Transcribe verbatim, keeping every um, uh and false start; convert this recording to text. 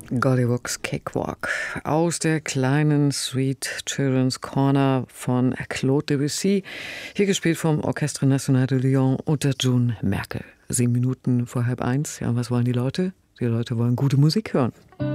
Golliwog's Cakewalk aus der kleinen Suite Children's Corner von Claude Debussy, hier gespielt vom Orchestre National de Lyon unter June Merkel. Sieben Minuten vor halb eins. Ja, was wollen die Leute? Die Leute wollen gute Musik hören.